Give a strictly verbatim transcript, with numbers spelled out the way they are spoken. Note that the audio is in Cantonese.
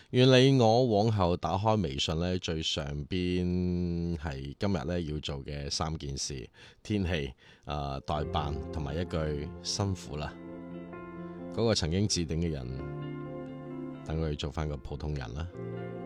願你我往後打開微信呢，最上邊係今日呢要做嘅三件事：天氣、呃、代辦同埋一句辛苦啦。嗰、那個曾經置頂嘅人，等佢做翻個普通人啦。